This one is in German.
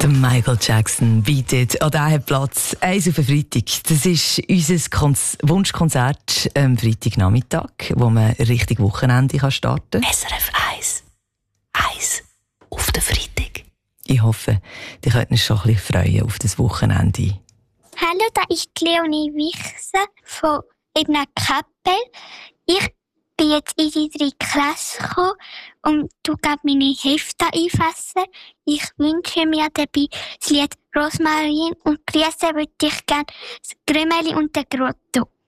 Der Michael Jackson bietet, und er hat Platz 1 auf den Freitag. Das ist unser Wunschkonzert am Freitagnachmittag, wo man richtig Wochenende starten kann. SRF 1. 1 auf den Freitag. Ich hoffe, ihr könnt euch schon ein bisschen freuen auf das Wochenende. Hallo, da ist Leonie Wichser von Ebner Kappel. Ich bin jetzt in die 3. Klasse gekommen und du kannst meine Hefte einfassen. Ich wünsche mir dabei das Lied Rosmarin und grüßen würde ich gerne das Grümeli und den Grotto.